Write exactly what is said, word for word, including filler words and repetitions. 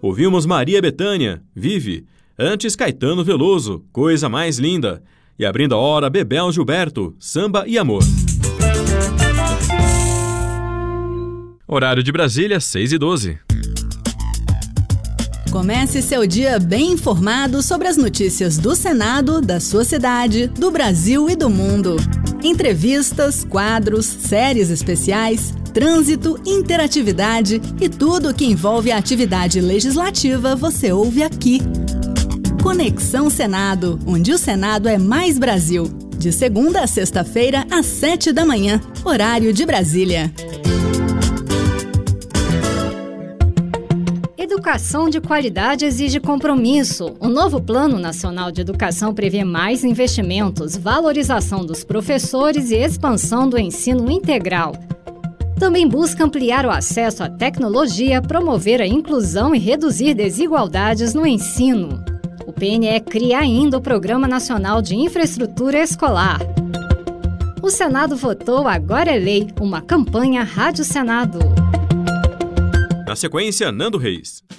Ouvimos Maria Bethânia, Vive. Antes Caetano Veloso, Coisa Mais Linda. E abrindo a hora, Bebel Gilberto, Samba e Amor. Horário de Brasília, seis e doze. Comece seu dia bem informado sobre as notícias do Senado, da sua cidade, do Brasil e do mundo. Entrevistas, quadros, séries especiais, trânsito, interatividade e tudo que envolve a atividade legislativa você ouve aqui. Conexão Senado, onde o Senado é mais Brasil. De segunda a sexta-feira, às sete da manhã, horário de Brasília. Educação de qualidade exige compromisso. O novo Plano Nacional de Educação prevê mais investimentos, valorização dos professores e expansão do ensino integral. Também busca ampliar o acesso à tecnologia, promover a inclusão e reduzir desigualdades no ensino. O P N E cria ainda o Programa Nacional de Infraestrutura Escolar. O Senado votou Agora é Lei, uma campanha Rádio Senado. Na sequência, Nando Reis.